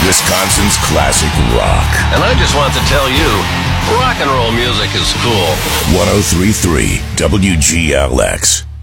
Wisconsin's classic rock. And I just want to tell you, rock and roll music is cool. 103.3 WGLX.